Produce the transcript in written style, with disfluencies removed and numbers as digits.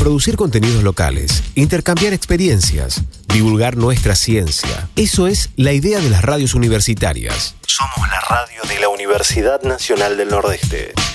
producir contenidos locales, intercambiar experiencias, divulgar nuestra ciencia. Eso es la idea de las radios universitarias. Somos la radio de la Universidad Nacional del Nordeste.